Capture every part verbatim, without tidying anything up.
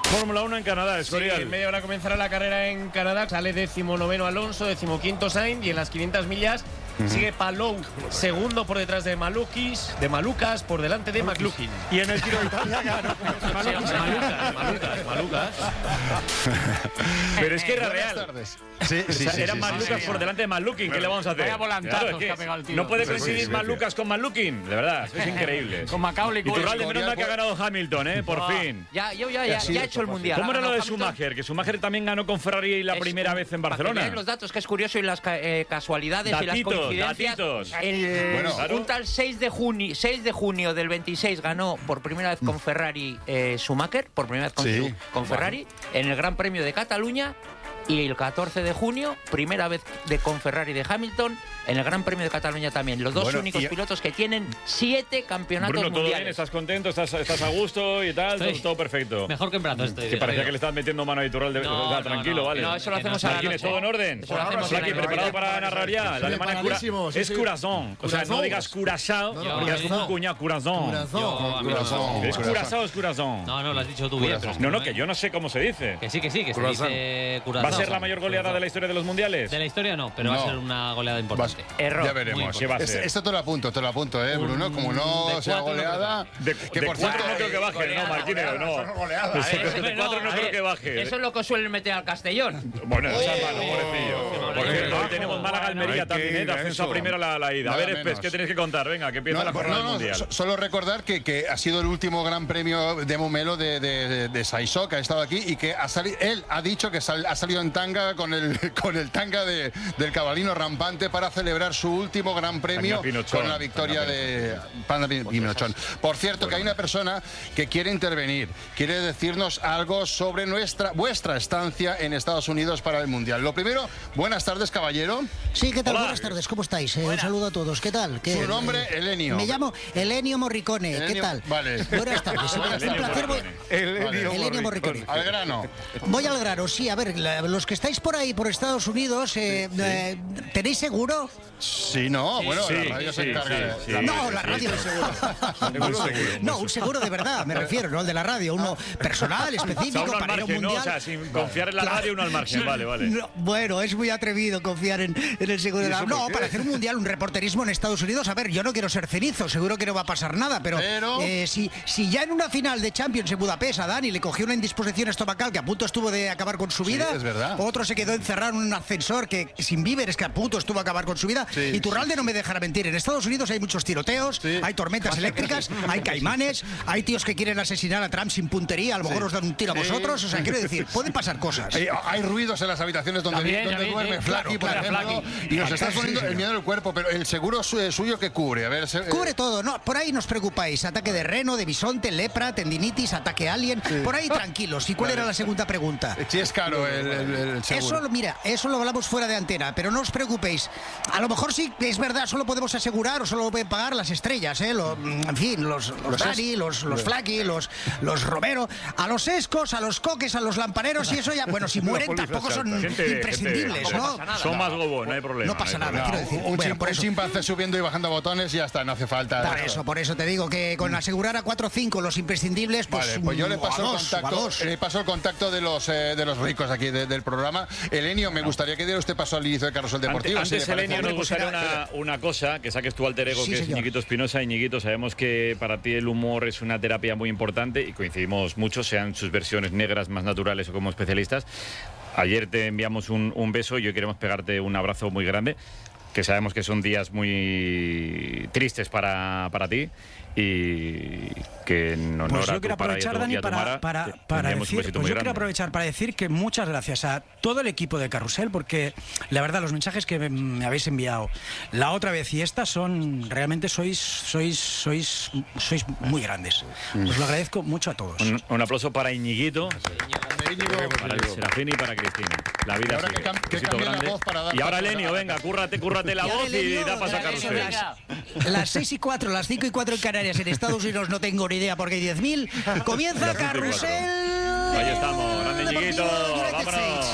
Fórmula uno en Canadá, Escorial. Sí, en media hora comenzará la carrera en Canadá. Sale decimonoveno Alonso, decimoquinto Sainz, y en las quinientas millas uh-huh. sigue Palou, segundo por detrás de Malukis, de Malucas, por delante de McLaughlin. Y en el Giro de Italia ganó Malucas, Malucas, Malucas, Malucas. Pero es que era real. Sí, sí, o sea, sí, eran sí, Malucas sí, por sí. delante de McLaughlin. ¿Qué le vamos a hacer? Vaya volantazos claro, es que que ha pegado el tío. no puede coincidir Sí, sí, Malucas con McLaughlin, de verdad. Es increíble. Con Macaulay Y Turralde, Culkin. menos mal que ha ganado Hamilton, ¿eh? Por Ah, fin. Ya, yo ya, ya, ya he hecho el mundial. ¿Cómo era lo de Hamilton. Schumacher? Que Schumacher también ganó con Ferrari la Es primera un- vez en para que Barcelona. veáis los datos, que es curioso, y las ca- eh, casualidades y las Datitos, coincidencias. datitos. El, Bueno. Claro. Un tal seis de junio, seis de junio del veintiséis ganó por primera vez con Ferrari eh, Schumacher, por primera vez con, Sí. su- con Ferrari, en el Gran Premio de Cataluña. Y el catorce de junio, primera vez de con Ferrari de Hamilton, en el Gran Premio de Cataluña también. Los dos Bueno, únicos y- pilotos que tienen siete campeonatos Bruno, ¿todo bien? mundiales. ¿Estás contento? ¿Estás, estás a gusto y tal? Estoy- Todo, todo perfecto. Mejor que en brazo estoy. Que parecía que le estabas metiendo mano a Iturralde. No, O sea, no, tranquilo, no, vale. No, eso lo Que no hacemos sé. a la Martínez, noche. ¿todo en orden? Eso lo hacemos a la Flaki, noche. ¿preparado para narrar ya? La alemana cura... preparadísimo, sí, es sí. Curazón. O sea, no Curazao. digas Curazao, No, no, porque es como un no. cuñado. Curazón. Curazao. Yo, a mí no. Corazón. ¿Es Curazao o es Curazón? No, no, lo has dicho tú bien. pero es No, no, me- que yo no sé cómo se dice. Que sí, que sí, que se Curazao. dice ¿Va Curazao. a ser la mayor goleada de la historia de los mundiales? De la historia no, pero va No. a ser una goleada importante. Error. Ya veremos. ¿Qué va a Es- ser? Esto te lo apunto, te lo apunto, ¿eh, Bruno? Como no de sea cuatro no goleada. De, que de por cuatro cierto, no creo que baje, goleada, no, Martínez, no. A ver, De cuatro no a creo ver, que baje. Eso es lo que suelen meter al Castellón. Bueno, no seas malo, pobrecillo. Por cierto, hoy tenemos Málaga-Almería Hay que también, ¿eh? ir De a ascenso a eso. primera la, la ida. A Nada ver, Espes, menos. ¿qué tenéis que contar? Venga, que empieza No, la jornada no, no, mundial. so- solo recordar que, que ha sido el último gran premio de Momelo de, de, de, de Saisó, que ha estado aquí y que ha salido, él ha dicho que sal, ha salido en tanga con el, con el tanga de, del cabalino rampante para celebrar su último gran premio Tanga Pinochón, con la victoria Tanga de Panda Pin- Pinochón. Por cierto, que hay una persona que quiere intervenir, quiere decirnos algo sobre nuestra vuestra estancia en Estados Unidos para el Mundial. Lo primero, buenas tardes, caballero. Sí, ¿qué tal? Hola. Buenas tardes, ¿cómo estáis? Eh, un saludo a todos, ¿qué tal? ¿Qué- Su nombre, eh, Elenio. Me llamo Elenio Morricone, ¿qué Elenio- tal? vale. Buenas tardes, un Elenio placer. Voy, Morricone. Elenio Morricone. Al grano. Voy al grano, sí, a ver, la- los que estáis por ahí, por Estados Unidos, eh, eh, ¿tenéis seguro? Sí, no, bueno, sí, la radio se sí, encarga sí, de... sí. la- No, la radio. No, un seguro de verdad, me refiero, no el de la radio, uno personal, O sea, específico, uno al para ir a un margen, ¿no? O mundial. sea, sin confiar en la Claro. radio, uno al margen. Vale, vale. No, bueno, es muy atrevido confiar en, en el seguro de la... No, para hacer un mundial, un reporterismo en Estados Unidos, a ver, yo no quiero ser cenizo, seguro que no va a pasar nada, pero, Pero- eh, si, si ya en una final de Champions en Budapest a Dani le cogió una indisposición estomacal que a punto estuvo de acabar con su vida, es verdad. otro se quedó encerrado en un ascensor que sin víveres que a punto estuvo a acabar con su vida, Sí, y Turralde no me dejará mentir, en Estados Unidos hay muchos tiroteos, Sí. hay tormentas eléctricas, hay caimanes, hay tíos que quieren asesinar a Trump sin puntería, a lo mejor os dan un tiro a Sí. vosotros, o sea, quiero decir, pueden pasar cosas. Eh, hay ruidos en las habitaciones donde, También, donde también, duerme sí, Flaky, claro, por claro, ejemplo, Flaky. y nos está Sí, poniendo sí, el sí. miedo del cuerpo, pero el seguro su- suyo que cubre. A ver, se- eh, Cubre todo, no, por ahí no os preocupáis. Ataque de reno, de bisonte, lepra, tendinitis, ataque alien. Por ahí tranquilos. ¿Y cuál era la segunda pregunta? eh, sí es caro el, el- el seguro. Eso, lo- mira, eso lo hablamos fuera de antena, pero no os preocupéis. A lo mejor sí, es verdad, solo podemos asegurar o solo lo pueden pagar las estrellas, ¿eh? Lo- en fin, los, los Los Dani, los, los Flaky, los, los Romero, a los Escos, a los Coques, a los Lampareros y eso ya, bueno, si mueren Poli tampoco son Gente- gente- imprescindibles, no ¿no? pasa nada. Son más gobos, no hay problema. No pasa hay nada, problema. quiero decir. Un, Bueno, chim- por un eso- chimpancé subiendo y bajando botones y ya está, no hace falta. Por eso, por eso te digo que con asegurar a cuatro o cinco los imprescindibles, pues, Vale, pues yo le mm, paso, o a el dos, o a contacto, dos. le paso el contacto de los eh, de los ricos aquí de- del programa. Elenio, me gustaría que diera usted paso al inicio de Carrusel Deportivo. Antes, si le antes parece. Elenio, nos Hombre, pues gustaría era- una, una cosa, que saques tu alter ego, Sí, que es señor. Ñiquito Espinosa. Y Ñiquito, sabemos que para ti el humor es una terapia muy importante y coincidimos mucho, sean sus versiones negras más naturales o como especialistas. Ayer te enviamos un, un beso y hoy queremos pegarte un abrazo muy grande, que sabemos que son días muy tristes para, para ti y que en honor Pues a yo tu quiero para y a aprovechar, tu- y Dani, a tu para, Mara, para, te para enviamos un decir, besito pues muy yo quiero grande. aprovechar para decir que muchas gracias a todo el equipo de Carrusel, porque la verdad los mensajes que me, me habéis enviado la otra vez y esta son realmente sois sois sois sois muy grandes. Os lo agradezco mucho a todos. Un, un aplauso para Iñiguito, para el Serafini y para Cristina. La vida Y ahora sigue. que cam- que Besito cambie la grande. voz para dar Y ahora paso a la- Elenio, venga, cúrrate, cúrrate la Y ahora, voz y Elenio, da paso a ya, Carrusel. Las, las seis y cuatro, las cinco y cuatro en Canarias, en Estados Unidos no tengo ni idea porque hay diez mil. Comienza Las cinco y cuatro. Carrusel. Ahí estamos, grande Ñiguito, United vámonos. States.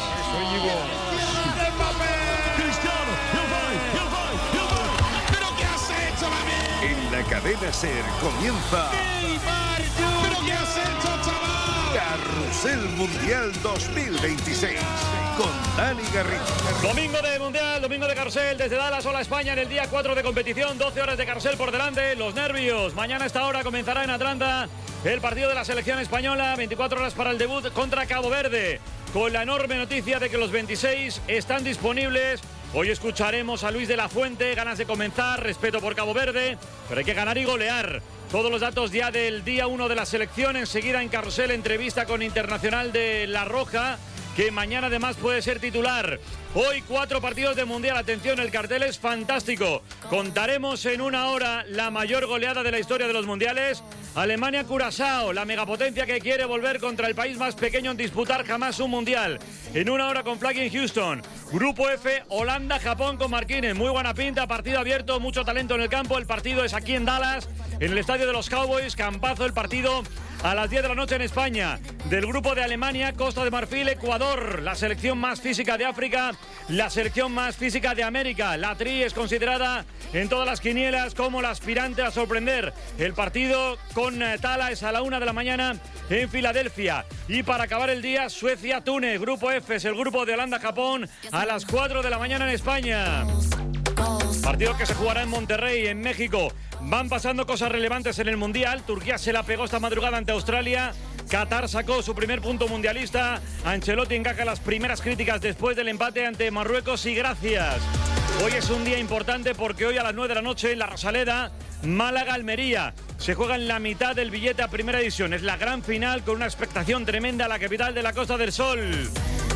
En la cadena SER comienza Carrusel Carrusel Mundial dos mil veintiséis con Dani Garrido. Domingo de Mundial, domingo de Carrusel desde Dallas. Hola España en el día cuatro de competición, doce horas de Carrusel por delante. Los nervios. Mañana a esta hora comenzará en Atlanta el partido de la selección española. veinticuatro horas para el debut contra Cabo Verde. Con la enorme noticia de que los veintiséis están disponibles. Hoy escucharemos a Luis de la Fuente, ganas de comenzar, respeto por Cabo Verde, pero hay que ganar y golear. Todos los datos ya del día uno de la selección, enseguida en Carrusel, entrevista con Internacional de La Roja, que mañana además puede ser titular. Hoy cuatro partidos de Mundial, atención, el cartel es fantástico. Contaremos en una hora la mayor goleada de la historia de los Mundiales. Alemania-Curazao, la megapotencia que quiere volver contra el país más pequeño en disputar jamás un Mundial. En una hora con Flag in Houston. Grupo F, Holanda-Japón con Marquines. Muy buena pinta, partido abierto, mucho talento en el campo. El partido es aquí en Dallas, en el estadio de los Cowboys. Campazo el partido a las diez de la noche en España. Del grupo de Alemania, Costa de Marfil, Ecuador. La selección más física de África, la selección más física de América. La Tri es considerada en todas las quinielas como la aspirante a sorprender. El partido con Tala es a la una de la mañana en Filadelfia. Y para acabar el día, Suecia-Túnez. Grupo F es el grupo de Holanda-Japón a las cuatro de la mañana en España. Partido que se jugará en Monterrey, en México. Van pasando cosas relevantes en el Mundial. Turquía se la pegó esta madrugada ante Australia. Qatar sacó su primer punto mundialista. Ancelotti encaja las primeras críticas después del empate ante Marruecos y gracias. Hoy es un día importante porque hoy a las nueve de la noche en la Rosaleda, Málaga-Almería. Se juega en la mitad del billete a primera edición. Es la gran final con una expectación tremenda a la capital de la Costa del Sol.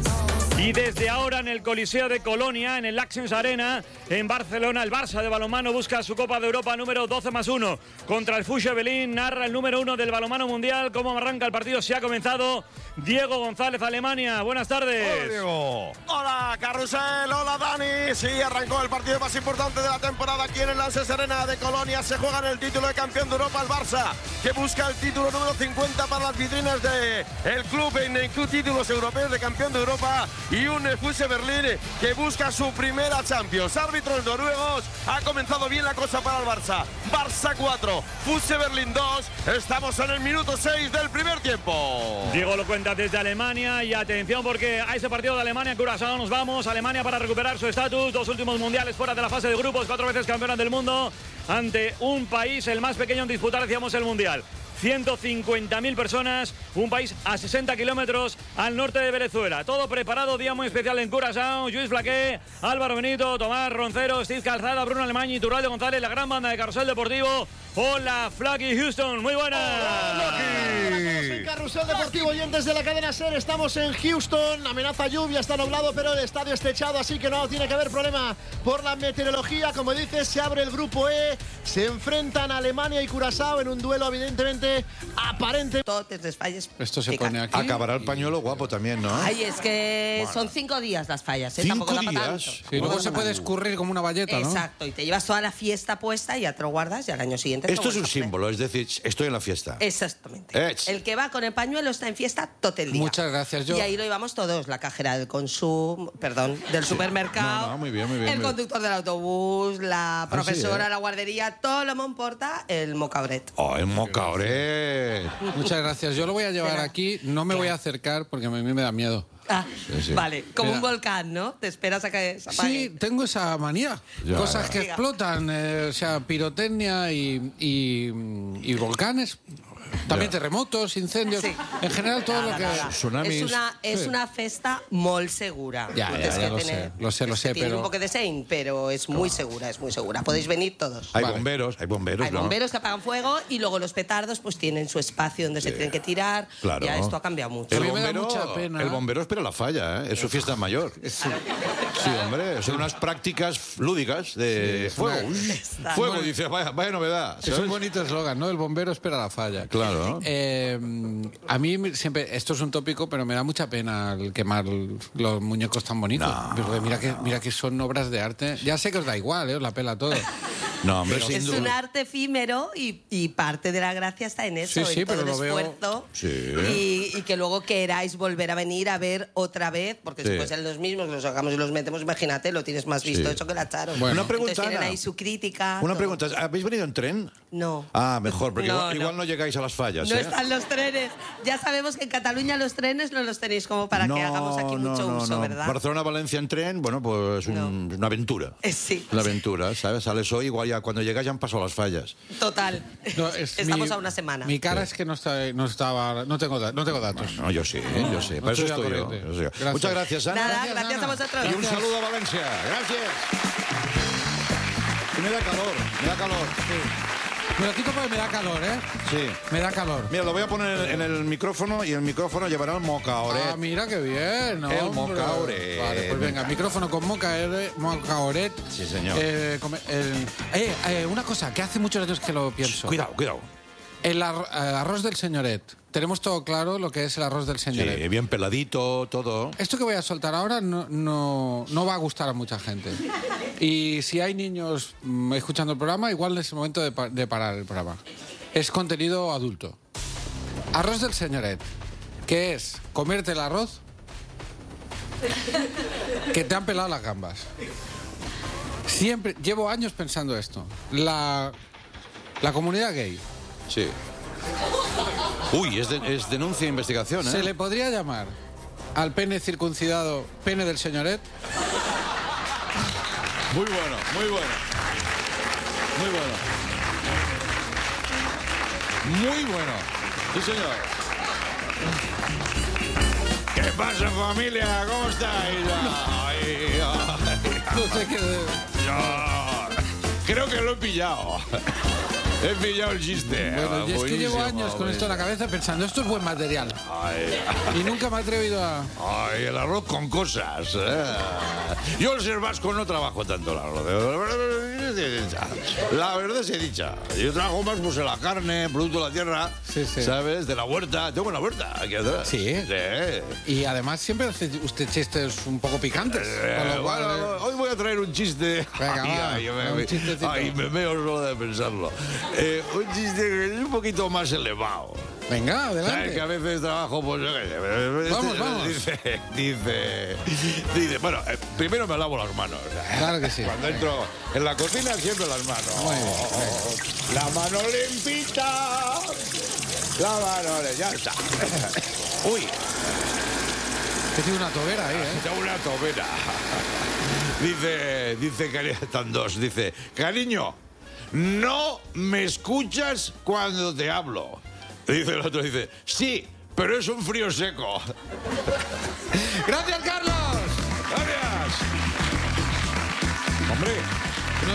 Y desde ahora en el Coliseo de Colonia, en el Axens Arena, en Barcelona, el Barça de balonmano busca su Copa de Europa número doce más uno. Contra el Fusia Berlín, narra el número uno del balonmano mundial. ¿Cómo arranca el partido? Se ha comenzado. Diego González, Alemania. Buenas tardes. Hola, Diego. Hola, Carrusel. Hola, Dani. Sí, arrancó el partido más importante de la temporada aquí en el Axens Arena de Colonia. Se juega en el título de campeón de Europa el Barça, que busca el título número cincuenta para las vitrinas del club en, en títulos europeos de campeón de Europa. Y un Fusia Berlín que busca su primera Champions. Árbitros noruegos. Ha comenzado bien la cosa para el Barça. Barça cuatro, Fusia Berlín dos. Estamos en el minuto seis del primer tiempo. Diego lo cuenta desde Alemania y atención porque a ese partido de Alemania-Curazao nos vamos. Alemania para recuperar su estatus. Dos últimos mundiales fuera de la fase de grupos. Cuatro veces campeona del mundo ante un país el más pequeño en disputar, decíamos, el mundial. ciento cincuenta mil personas, un país a sesenta kilómetros al norte de Venezuela. Todo preparado, día muy especial en Curazao. Luis Flaqué, Álvaro Benito, Tomás Roncero, Steve Calzada, Bruno Alemán y Turraldo González, la gran banda de Carrusel Deportivo. Hola, Flaky Houston, muy buenas. Hola, en Carrusel Deportivo, oyentes de la cadena SER, estamos en Houston. Amenaza lluvia, está nublado, pero el estadio está techado, así que no tiene que haber problema por la meteorología. Como dices, se abre el grupo E, se enfrentan Alemania y Curazao en un duelo evidentemente aparente. Totes les falles. Esto se pone aquí. Acabará el pañuelo guapo también, ¿no? Ay, es que Bueno. son cinco días las fallas, ¿eh? ¿Cinco Tampoco da pa' días? tanto. Y luego se puede escurrir como una valleta, ¿no? Exacto, y te llevas toda la fiesta puesta y ya te lo guardas y al año siguiente te Esto lo es un vuelves a poner. símbolo, es decir, estoy en la fiesta. Exactamente. Ech. El que va con el pañuelo está en fiesta todo el día. Muchas gracias, yo. Y ahí lo llevamos todos, la cajera del consumo, perdón, del supermercado, No, no, muy bien, muy bien, el muy bien. conductor del autobús, la profesora, ¿eh? la guardería, todo lo me importa el mocabret. Oh, el mocaoret. Muchas gracias. Yo lo voy a llevar Venga. aquí. No me voy a acercar porque a mí me da miedo. Ah, Sí, sí. vale, como Mira. un volcán, ¿no? Te esperas a que se apague. Sí, tengo esa manía. Ya, Cosas ya. que Venga. explotan, eh, o sea, pirotecnia y, y, y volcanes. También Ya. terremotos, incendios. Sí. En general, todo Nada, lo que. nada. Tsunamis. Es una, es Sí. una festa molt segura. Ya, No ya, tienes ya que lo tener- sé, lo sé, lo es sé, que tienes pero- un poco de sein, pero es muy segura, es muy segura. Podéis venir todos. Hay Vale. bomberos, hay bomberos, Hay ¿no? bomberos que apagan fuego y luego los petardos pues tienen su espacio donde se tienen que tirar. Claro. Ya esto ha cambiado mucho. A El mí me da bombero, mucha pena. el bombero espera la falla, ¿eh? Es su fiesta mayor. Sí, hombre, son unas prácticas lúdicas de Sí, es fuego. una- Uy, Está. fuego, Bueno. dice, vaya, vaya novedad. Es ¿sabes? un bonito eslogan, ¿no? El bombero espera la falla. Claro. Eh, a mí me- siempre, esto es un tópico, pero me da mucha pena el quemar los muñecos tan bonitos. No. Porque mira que, mira que son obras de arte. Ya sé que os da igual, ¿eh? Os la pela todo. No, hombre, sin Es duda. un arte efímero y, y parte de la gracia está en eso, Sí, sí, en todo pero el lo veo- esfuerzo. Sí. Y, y que luego queráis volver a venir a ver otra vez, porque Sí. si pueden ser los mismos, los sacamos y los metemos, imagínate, lo tienes más visto Sí. hecho que la Charo. Bueno. Una Entonces pregunta, tienen Ana. ahí su crítica. Una todo. pregunta, ¿habéis venido en tren? No. Ah, mejor, porque No, igual, no. igual no llegáis a las fallas, No ¿eh? están los trenes. Ya sabemos que en Cataluña los trenes no los tenéis como para que hagamos aquí no, mucho no, uso, no. ¿verdad? Barcelona-Valencia en tren, bueno, pues un- una aventura. Eh, Sí, Una aventura, ¿sabes? Sales hoy, igual ya cuando llegas ya han pasado las fallas. total. No, es Estamos mi- a una semana. Mi cara es que no, está, no estaba... No tengo, da- no tengo datos. No, yo sí, yo sé. No Para eso estoy estoy al yo. corriente. yo sé. Gracias. Muchas gracias, Ana. Nada, gracias a vosotros. Y un saludo a Valencia. Gracias. Y me da calor, me da calor. Me lo quito porque me da calor, ¿eh? Sí. Me da calor. Mira, lo voy a poner en el micrófono y el micrófono llevará el mocaoret. Ah, mira qué bien, ¿no? El hombre? mocaoret. Vale, pues venga, micrófono con mocaoret. mocaoret. Sí, señor. Eh, come- el- eh, eh, una cosa, que hace muchos años que lo pienso. Cuidado, cuidado. El ar- eh, arroz del señoret. Tenemos todo claro lo que es el arroz del señoret. Sí, bien peladito, todo. Esto que voy a soltar ahora no, no, no va a gustar a mucha gente. Y si hay niños mm, escuchando el programa, igual es el momento de, pa- de parar el programa. Es contenido adulto. Arroz del señoret. ¿Qué es? Comerte el arroz que te han pelado las gambas. Siempre, llevo años pensando esto. La, la comunidad gay. Sí. Uy, es, de- es denuncia e investigación, ¿eh? ¿Se le podría llamar al pene circuncidado pene del señoret? Muy bueno, muy bueno. Muy bueno. Muy bueno. Sí, señor. ¿Qué pasa, familia? ¿Cómo estáis? Ay, ay. No sé qué... Ya. Creo que lo he pillado. He pillado el chiste. Bueno, y es que llevo Buenísimo, años con esto en la cabeza pensando, esto es buen material. Ay, Y nunca me he atrevido a... ay, el arroz con cosas. ¿eh? Yo el ser vasco no trabajo tanto el arroz. La verdad se dicha. Yo trabajo más pues en la carne, producto de la tierra, Sí, sí. ¿sabes? De la huerta. Tengo una huerta aquí atrás. Sí. Sí. Y además siempre hace usted chistes un poco picantes. con Eh, lo cual, bueno, eh, hoy voy a traer un chiste. Venga, ay, va, ay, me, un me- chistecito. ay, me veo solo de pensarlo. Eh, un chiste que es un poquito más elevado. Venga, ¿Sabes adelante. que a veces trabajo, pues yo qué sé, Vamos, este- vamos. Dice, dice, dice, bueno, eh, primero me lavo las manos. Claro que sí. Cuando entro en la cocina, siempre las manos. Muy bien, La mano limpita. La mano, le- ya está. Uy, Que tiene una tobera ahí, ¿eh? está una tobera. Dice, dice, cari- están dos, dice, cariño, no me escuchas cuando te hablo. Dice el otro, dice, sí, pero es un frío seco. ¡Gracias, Carlos! Gracias. Hombre, No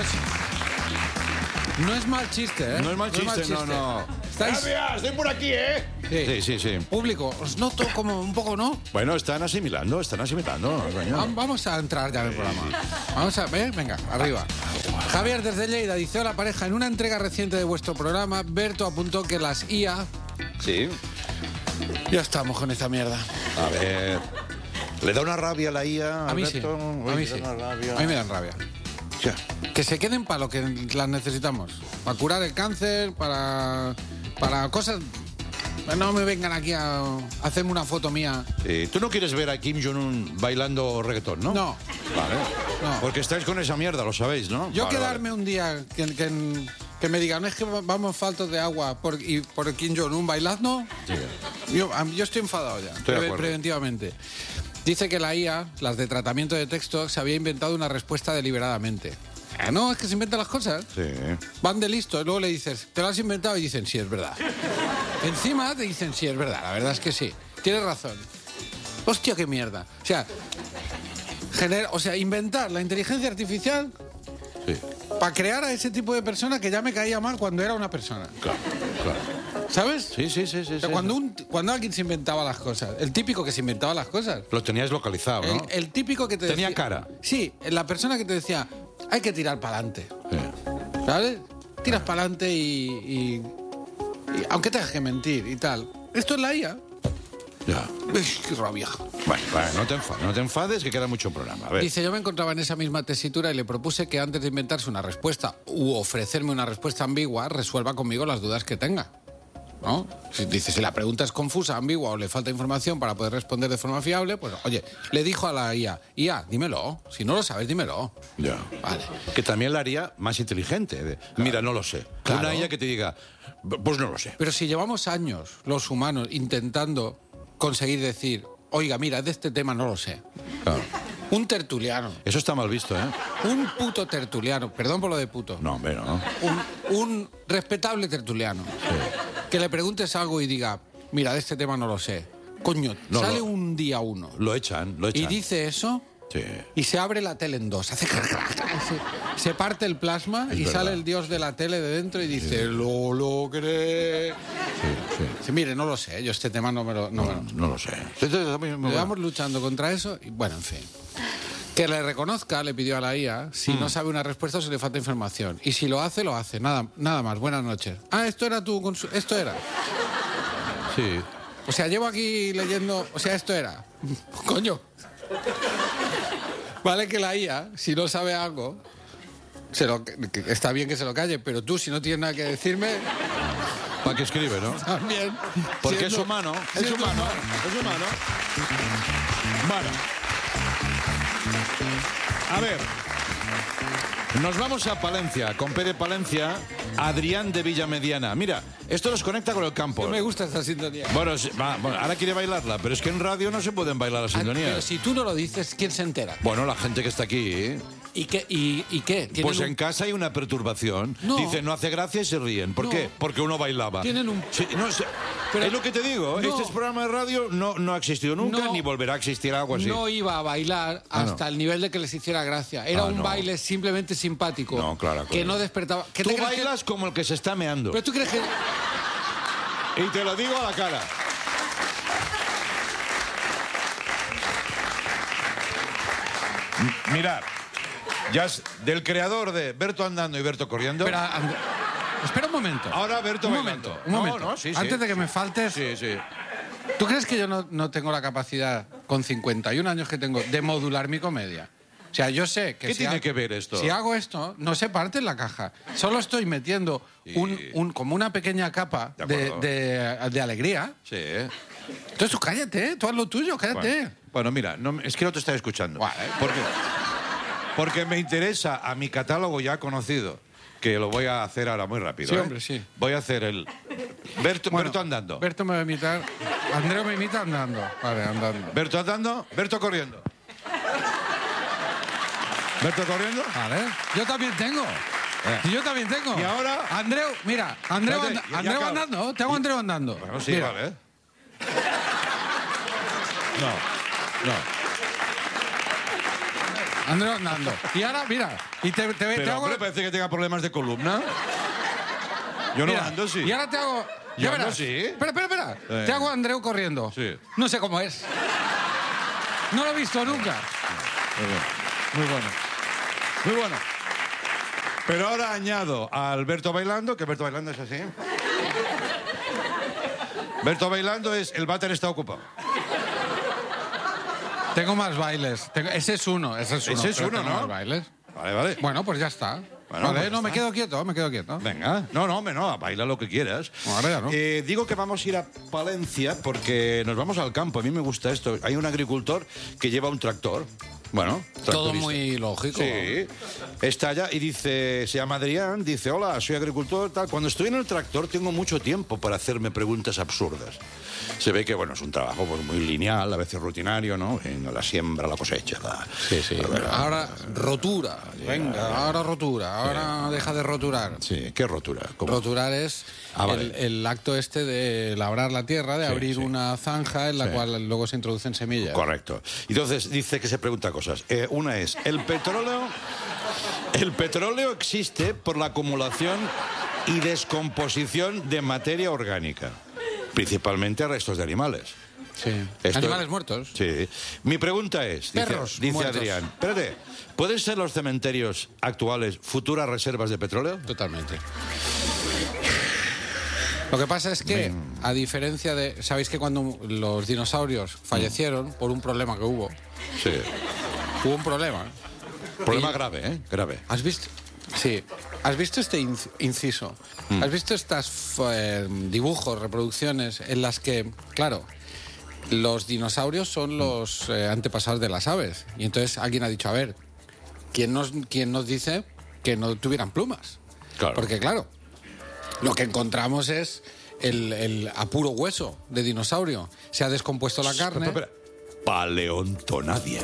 es, no es mal chiste, ¿eh? no es mal chiste, no, no. Estáis... Gracias, estoy por aquí, ¿eh? Sí. Sí, sí, sí. Público, os noto como un poco, ¿no? Bueno, están asimilando, están asimilando. coño. Va- Vamos a entrar ya en el programa. Vamos a ver, venga, arriba. Javier desde Lleida dice: hola pareja, en una entrega reciente de vuestro programa, Berto apuntó que las I A... Sí. Ya estamos con esta mierda. A ver. ¿Le da una rabia a la I A? A mí sí, Alberto? a Uy, mí le sí. da una rabia. A mí me dan rabia. Ya. Que se queden para lo que las necesitamos. Para curar el cáncer, para, para cosas... No me vengan aquí a, a hacerme una foto mía. Sí, Tú no quieres ver a Kim Jong-un bailando reggaetón, ¿no? No. Vale. No. Porque estáis con esa mierda, lo sabéis, ¿no? Yo Vale, quedarme un día que, que, que me digan, es que vamos faltos de agua por, y por Kim Jong-un bailando, vale. Sí. yo, a mí- yo estoy enfadado ya, Estoy de pre- acuerdo. preventivamente. Dice que la I A, las de tratamiento de texto, se había inventado una respuesta deliberadamente. Ah, no, es que se inventan las cosas. Sí. Van de listo y luego le dices, ¿te lo has inventado? Y dicen, sí, es verdad. Encima te dicen, sí, es verdad, la verdad es que sí. Tienes razón. Hostia, qué mierda. O sea, gener- o sea inventar la inteligencia artificial Sí. para crear a ese tipo de persona que ya me caía mal cuando era una persona. Claro, claro. ¿Sabes? Sí, sí, sí, sí. O sea, sí. cuando, un- cuando alguien se inventaba las cosas, el típico que se inventaba las cosas. Lo tenías localizado, ¿no? El, el típico que te Tenía decía- cara. Sí, la persona que te decía, hay que tirar para adelante. Sí. ¿Sabes? Tiras para adelante y, y- y aunque tengas que mentir y tal. Esto es la I A. Ya. Uy, qué rabia. Bueno, bueno, no te enfades, no te enfades, que queda mucho programa. A ver. Dice, yo me encontraba en esa misma tesitura y le propuse que antes de inventarse una respuesta u ofrecerme una respuesta ambigua, resuelva conmigo las dudas que tenga. ¿no? Si dice, si la pregunta es confusa, ambigua o le falta información para poder responder de forma fiable, pues oye, le dijo a la I A, I A, dímelo, si no lo sabes, dímelo. Ya. Vale. Que también la haría más inteligente. de, Mira, no lo sé. Claro. Una I A que te diga, pues no lo sé. Pero si llevamos años, los humanos, intentando conseguir decir, oiga, mira, de este tema no lo sé. Claro. Un tertuliano. Eso está mal visto, ¿eh? Un puto tertuliano, perdón por lo de puto. No, hombre, no. Un, un respetable tertuliano. Sí. Que le preguntes algo y diga, mira, de este tema no lo sé. Coño, No, sale lo- un día uno. Lo echan, lo echan. Y dice eso Sí. y se abre la tele en dos. Hace se, se parte el plasma Es y verdad. sale el dios de la tele de dentro y dice, lo logré. Dice, mire, no lo sé, yo este tema no me lo... No, me lo- No lo sé. Entonces, muy bueno. Llevamos luchando contra eso y, bueno, en fin. Que le reconozca, le pidió a la I A, si Mm. no sabe una respuesta o si le falta información. Y si lo hace, lo hace. Nada, nada más. Buenas noches. Ah, esto era tu... consu- Esto era. Sí. O sea, llevo aquí leyendo... O sea, esto era. Coño. Vale que la I A, si no sabe algo, se lo, que- que está bien que se lo calle, pero tú, si no tienes nada que decirme... ¿Para qué escribe, no? También. Porque siendo- es humano, es siendo humano, es humano. Bueno. A ver. Nos vamos a Palencia, con P de Palencia, Adrián de Villamediana. Mira, esto nos conecta con el campo. No me gusta esta sintonía. Bueno, sí, va, bueno, ahora quiere bailarla, pero es que en radio no se pueden bailar las Ah, Pero sintonías. si tú no lo dices, ¿quién se entera? Bueno, la gente que está aquí, ¿eh? ¿Y qué? ¿Y, y qué? ¿Tienen Pues un- en casa hay una perturbación. No. Dicen, no hace gracia y se ríen. ¿Por No. qué? Porque uno bailaba. Tienen un- Sí, no, sé. Pero- es lo que te digo. No. Este programa de radio no, no ha existido nunca, No. ni volverá a existir algo así. No iba a bailar Ah, no. hasta el nivel de que les hiciera gracia. Era Ah, un no. baile simplemente simpático. No, claro, Que claro. no despertaba. ¿Qué Tú te crees que- bailas como el que se está meando. Pero tú crees que... Y te lo digo a la cara. M- Mirad, ya es del creador de Berto Andando y Berto Corriendo. Espera, And- espera un momento. Ahora Berto un bailando. momento, un No, momento. no, sí, sí. Antes de que me faltes... Sí, sí. ¿Tú crees que yo no, no tengo la capacidad, con cincuenta y un años que tengo, de modular mi comedia? O sea, yo sé que... ¿Qué si tiene ha- que ver esto? Si hago esto, no se parte en la caja. Solo estoy metiendo un, un- como una pequeña capa De de, acuerdo. de- de alegría. Sí. Entonces tú cállate, ¿eh? Tú haz lo tuyo, cállate. Bueno, bueno, mira, no, es que no te estoy escuchando. Porque, porque me interesa a mi catálogo ya conocido, que lo voy a hacer ahora muy rápido. Sí, ¿eh? hombre, sí. Voy a hacer el Berto, Bueno, Berto andando. Berto me va a imitar. Andreu me imita andando. Vale, andando. Berto andando, Berto corriendo. Berto corriendo. Vale. Yo también tengo. Eh. Y yo también tengo. Y ahora- Andreu, mira, Andreu, Espérate, anda- ya- ya Andreu acabo. andando. Te hago Andreu andando. Bueno, sí, Mira. vale. ¿eh? No, no. Andreu andando. Y ahora, mira, y te, te, te Pero hago... hombre, parece que tenga problemas de columna. Yo no Mira, ando, sí. Y ahora te hago... Yo ya ando, verás. sí. Espera, espera, espera. Eh. Te hago Andreu corriendo. Sí. No sé cómo es. No lo he visto nunca. Muy bueno. Muy bueno. Pero ahora añado a Alberto bailando, que Alberto bailando es así. Alberto bailando es el váter está ocupado. Tengo más bailes. Tengo- ese es uno, ese es uno. Ese es pero uno, tengo ¿no? más bailes. Vale, vale. Bueno, pues ya está. Bueno, vale, pues no, ya me está. quedo quieto, me quedo quieto. Venga. No, no, hombre, no, baila lo que quieras. Ahora ya no. Eh, digo que vamos a ir a Palencia porque nos vamos al campo. A mí me gusta esto. Hay un agricultor que lleva un tractor. Bueno, Todo tractorista. muy lógico. Sí. Está allá y dice, se llama Adrián, dice, hola, soy agricultor, tal. Cuando estoy en el tractor tengo mucho tiempo para hacerme preguntas absurdas. Se ve que, bueno, es un trabajo pues, muy lineal, a veces rutinario, ¿no? En la siembra, la cosecha. La... Sí, sí. Ahora rotura. Venga, ahora rotura. Ahora deja de roturar. Sí, ¿qué rotura? ¿Cómo? Roturar es Ah, vale. el, el acto este de labrar la tierra, de Sí, abrir sí. una zanja en la Sí. cual luego se introducen semillas. Correcto. Entonces dice que se pregunta cosas. Eh, una es, el petróleo, el petróleo existe por la acumulación y descomposición de materia orgánica, principalmente restos de animales. Sí. Esto- Animales muertos. Sí. Mi pregunta es, dice, Perros dice muertos. Adrián, espérate, ¿pueden ser los cementerios actuales futuras reservas de petróleo? Totalmente. Lo que pasa es que, a diferencia de... ¿Sabéis que cuando los dinosaurios fallecieron por un problema que hubo? Sí. Hubo un problema. Problema Y- grave, ¿eh? Grave. ¿Has visto? Sí. ¿Has visto este inc- inciso? Mm. ¿Has visto estas eh, dibujos, reproducciones en las que, claro, los dinosaurios son los eh, antepasados de las aves? Y entonces alguien ha dicho, a ver, ¿quién nos, quién nos dice que no tuvieran plumas? Claro. Porque, claro, lo que encontramos es el, el a puro hueso de dinosaurio. Se ha descompuesto la carne. Espera, espera. Paleontonadia.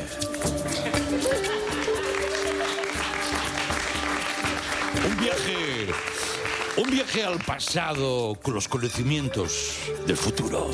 Un viaje, un viaje al pasado con los conocimientos del futuro.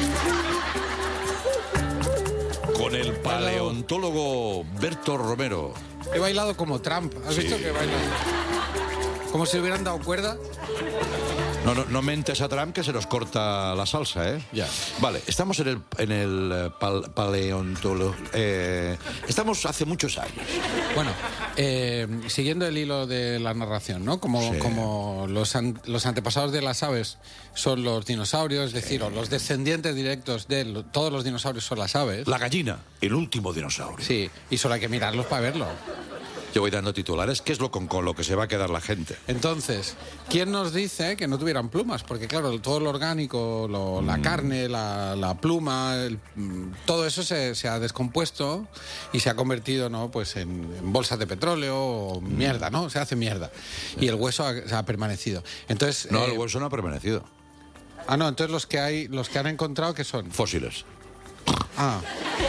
Con el paleontólogo Berto Romero. He bailado como Trump. ¿Has Sí. visto que baila? Como si hubieran dado cuerda. No, no, no mentes a Trump que se nos corta la salsa, ¿eh? Ya. Vale, estamos en el, en el eh, pal- paleontólogo. Eh, estamos hace muchos años. Bueno, eh, siguiendo el hilo de la narración, ¿no? Como, Sí. como los, an- los antepasados de las aves son los dinosaurios, es decir, o los descendientes directos de lo- todos los dinosaurios son las aves. La gallina, el último dinosaurio. Sí, y solo hay que mirarlos para verlo. Yo voy dando titulares, que es lo con, con lo que se va a quedar la gente. Entonces, ¿quién nos dice que no tuvieran plumas? Porque claro, todo lo orgánico, lo- la carne, la, la pluma, el- mm, todo eso se, se ha descompuesto y se ha convertido, ¿no? Pues en, en bolsas de petróleo o mierda, ¿no? Se hace mierda. Y el hueso ha, se ha permanecido. Entonces, No, eh, el hueso no ha permanecido. ah, no, entonces los que hay, los que han encontrado, ¿qué son? Fósiles. Ah.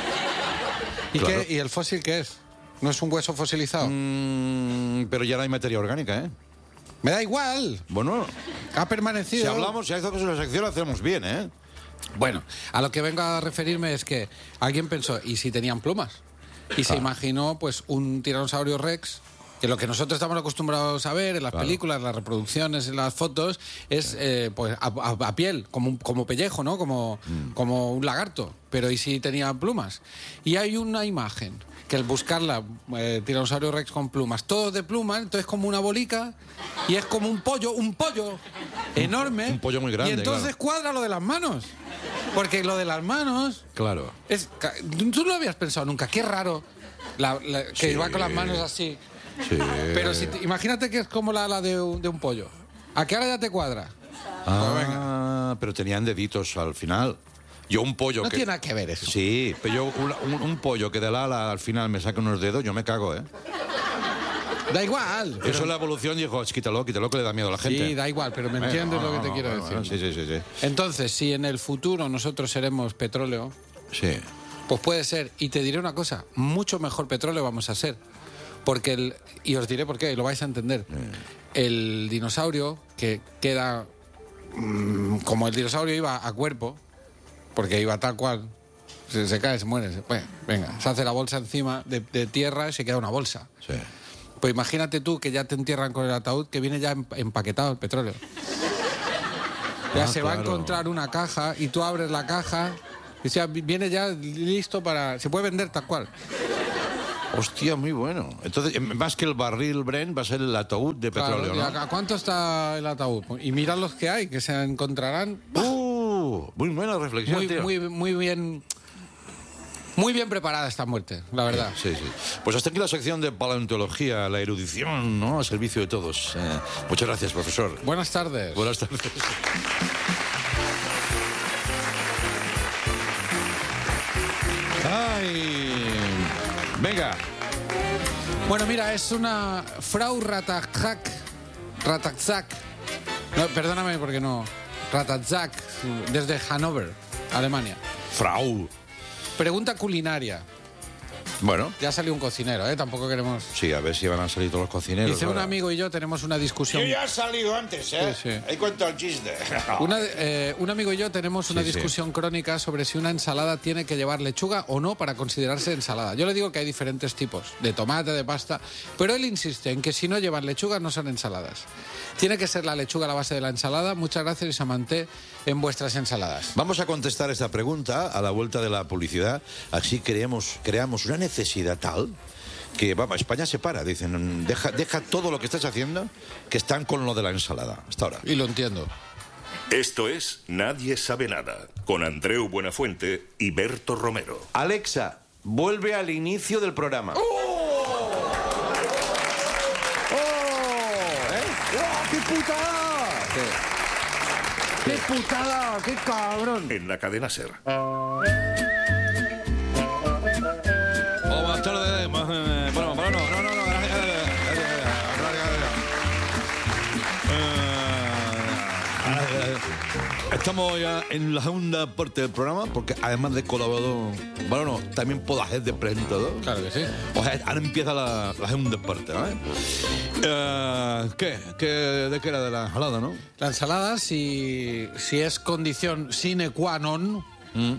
¿Y, Claro. qué, ¿Y el fósil qué es? ¿No es un hueso fosilizado? Mm, pero ya no hay materia orgánica, ¿eh? Me da igual. Bueno, Ha permanecido. si hablamos, si hay que la sección, lo hacemos bien, ¿eh? Bueno, a lo que vengo a referirme es que alguien pensó, ¿y si tenían plumas? Y se Claro. imaginó, pues, un tiranosaurio rex, que lo que nosotros estamos acostumbrados a ver en las Claro. películas, en las reproducciones, en las fotos, es, eh, pues, a, a- a piel, como, un- como pellejo, ¿no? Como, Mm. como un lagarto. Pero ¿y si tenía plumas? Y hay una imagen que al buscarla, eh, tiranosaurio rex con plumas, todo de plumas, entonces como una bolica, y es como un pollo, un pollo enorme. un pollo muy grande, Y entonces cuadra lo de las manos. Porque lo de las manos Claro. es. ca- Tú no lo habías pensado nunca. Qué raro la- la- que Sí. va con las manos así. Sí. Pero si te- imagínate que es como la ala de, un- de un pollo. ¿A qué hora ya te cuadra? Ah, pero tenían deditos al final. Yo un pollo No que... tiene nada que ver eso. Sí, pero yo un, un- un pollo que del ala al final me saca unos dedos, yo me cago, ¿eh? Da igual. pero- Eso la evolución dijo, "Ch, quítalo, quítalo, que le da miedo a la gente. Sí, da igual, pero me Venga, entiendes no, lo que no, te no, quiero bueno, decir. bueno, sí, sí, sí, sí. Entonces, si en el futuro nosotros seremos petróleo, Sí. pues puede ser. Y te diré una cosa, mucho mejor petróleo vamos a ser. Porque el, y os diré por qué, y lo vais a entender. El dinosaurio que queda mm, como el dinosaurio iba a cuerpo, porque iba tal cual, se, se cae, se muere, se- bueno, venga, se hace la bolsa encima de, de tierra y se queda una bolsa. Sí. Pues imagínate tú que ya te entierran con el ataúd que viene ya em- empaquetado el petróleo. Ya Ah, se va a claro. encontrar una caja y tú abres la caja y ya viene ya listo para... Se puede vender tal cual. Hostia, muy bueno. Entonces, em, más que el barril Bren, va a ser el ataúd de petróleo, Claro, ¿y ¿no? a- a cuánto está el ataúd? Y mirad los que hay, que se encontrarán Uh, muy buena reflexión, muy, tío. muy, muy bien... Muy bien preparada esta muerte, la verdad. Sí, sí. Pues hasta aquí la sección de paleontología, la erudición, ¿no? A servicio de todos. Eh, muchas gracias, profesor. Buenas tardes. Buenas tardes. Ay. Venga. Bueno, mira, es una Frau Ratajak, Ratajczak, no, perdóname porque no, Ratajczak, desde Hannover, Alemania. Frau. Pregunta culinaria. Bueno. Ya salió un cocinero, ¿eh? Tampoco queremos... Sí, a ver si van a salir todos los cocineros. Dice un ahora. amigo y yo tenemos una discusión... Yo ya he salido antes, ¿eh? Sí, sí. Ahí cuento el chiste. Una, eh, un amigo y yo tenemos una Sí, sí. discusión crónica sobre si una ensalada tiene que llevar lechuga o no para considerarse ensalada. Yo le digo que hay diferentes tipos, de tomate, de pasta, pero él insiste en que si no llevan lechuga no son ensaladas. Tiene que ser la lechuga la base de la ensalada. Muchas gracias y Samanté en vuestras ensaladas. Vamos a contestar esta pregunta a la vuelta de la publicidad. Así creamos, creamos una necesidad tal que vamos, España se para. Dicen, deja, deja todo lo que estás haciendo, que están con lo de la ensalada. Hasta ahora. Y lo entiendo. Esto es Nadie sabe nada, con Andreu Buenafuente y Berto Romero. Alexa, vuelve al inicio del programa. ¡Oh! ¡Qué putada! ¡Qué putada! ¡Qué cabrón! En la cadena SER. Oh, buenas tardes. Más, eh, bueno, bueno, no, no, no, no. Gracias, gracias, gracias, gracias. Eh, Estamos ya en la segunda parte del programa, porque además de colaborador, bueno, no, también puedo hacer de presentador. Claro que sí. O sea, ahora empieza la, la segunda parte, ¿no? Eh, ¿Qué? ¿Qué? ¿De qué era? De la ensalada, ¿no? La ensalada, si, si es condición sine qua non... Mm.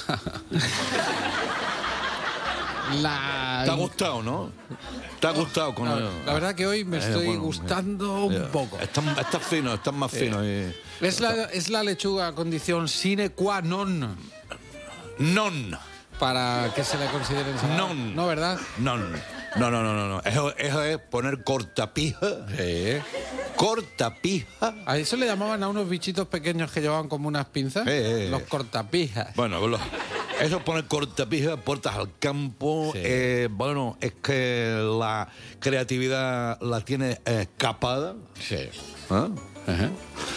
la... ¿Te ha gustado, no? ¿Te ha gustado? Con La, el- la verdad que hoy me Eh, estoy bueno, gustando ya. un poco. Estás está fino, estás más fino. y- Es la, es la lechuga condición sine qua non Non. para que se le considere ensalada. Non. No, ¿verdad? Non. No, no, no, no, no. Eso, eso es poner cortapija. Sí. Cortapija. A eso le llamaban a unos bichitos pequeños que llevaban como unas pinzas. Eh, eh, Los eh. cortapijas. Bueno, lo- eso es poner cortapija, puertas al campo. Sí. Eh, bueno, es que la creatividad la tiene escapada. Sí. ¿Ah? Ajá.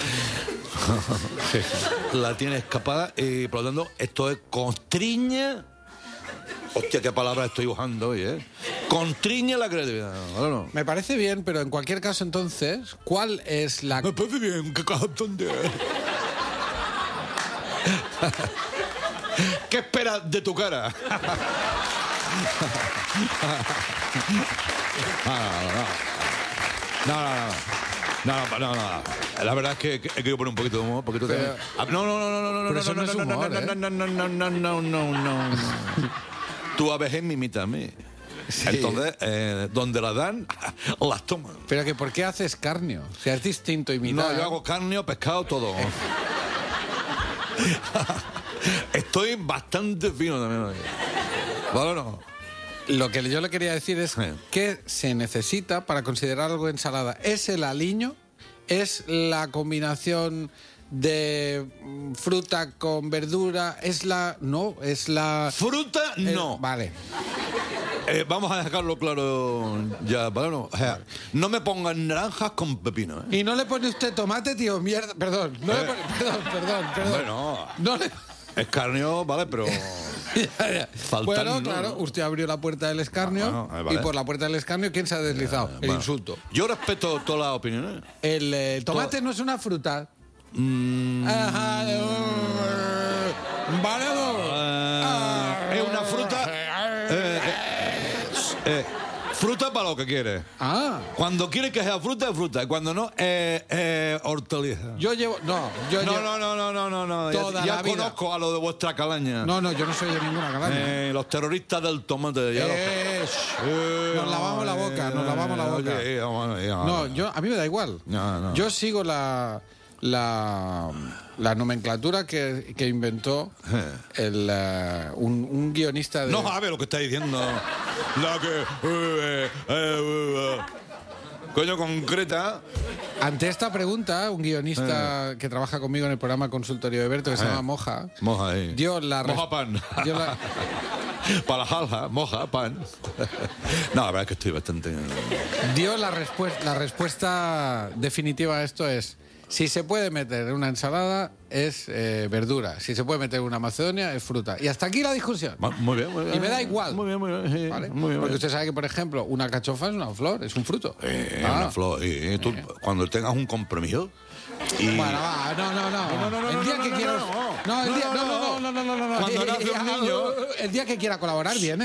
La tiene escapada y por lo tanto esto es constriña. Hostia, qué palabra estoy usando hoy, ¿eh? Constriña la creatividad. Bueno. Me parece bien, pero en cualquier caso entonces, ¿cuál es la... Me parece bien, qué cajón de... ¿Qué esperas de tu cara? No, no, no. No, no, no, no, no. La verdad es que he querido poner un poquito de humor, porque tú Pero- también... Ah, No, no, no, no, no, no, Pero no, eso no, no es no, no, humor, no, ¿eh? no, no, no, no, no, no, no, no, no. Tu abejé me imita a mí. Sí. Entonces, eh, donde la dan, las toman. Pero que ¿por qué haces carnio? O sea, es distinto imitar. No, yo hago carne, pescado, todo. Estoy bastante fino también hoy. ¿Vale o no? Lo que yo le quería decir es Sí. que se necesita para considerar algo ensalada. ¿Es el aliño? ¿Es la combinación de mm, fruta con verdura? ¿Es la...? No, es la... Fruta, eh, no. Vale. Eh, vamos a dejarlo claro ya, ¿vale o no? O sea, no me pongan naranjas con pepino, ¿eh? ¿Y no le pone usted tomate, tío? Mierda. Perdón. No le Eh. pone... Perdón, perdón, perdón. Bueno, No le... escarnio, ¿vale? Pero... Ya, ya. Faltan, bueno, ¿no? claro, usted abrió la puerta del escarnio Ah, bueno, vale. y por la puerta del escarnio, ¿quién se ha deslizado? El Bueno, insulto. Yo respeto todas las opiniones. El, eh, el tomate no es una fruta. Mm, Ajá. eh, Vale, no. eh, es una fruta... eh, eh, eh, fruta para lo que quiere. Ah, Cuando quiere que sea fruta, es fruta. Y cuando no, es eh, hortaliza. yo llevo... No, yo No, llevo... no, no, no, no, no, no. Ya, Toda ya la vida. conozco a lo de vuestra calaña. No, no, yo no soy de ninguna calaña. Eh, los terroristas del tomate. Ya Eh, los- shh. Eh, Nos lavamos la boca, nos lavamos la boca. oye, eh, bueno, eh, No, yo, a mí me da igual. No, no. Yo sigo la, la, la nomenclatura que, que inventó el, eh, un, un guionista de... No sabe lo que está diciendo. La que... eh, eh, eh, coño, concreta. Ante esta pregunta, un guionista Eh. que trabaja conmigo en el programa Consultorio de Berto, que se Eh. llama Moja, Moja ahí. dio la... res- Moja pan. dio la- Para la jalja, moja, pan. No, la verdad es que estoy bastante... dio la, respuesta la respuesta definitiva a esto es: si se puede meter en una ensalada es eh, verdura, si se puede meter en una macedonia es fruta. Y hasta aquí la discusión. Ma- Muy bien, muy bien. Y me da igual. Muy bien, muy bien. sí, ¿Vale? Muy bien, muy Porque bien. usted sabe que, por ejemplo, una cachofa es una flor, es un fruto. Eh, Ah. una flor. eh, tú, cuando tengas un compromiso y... Bueno, va, no, no, no. No, no, no, el no, día no, que no, quiera. no, no. No, el No, día, no, no, no, no, no, no, no, no. Cuando nace un niño- El día que quiera colaborar, viene.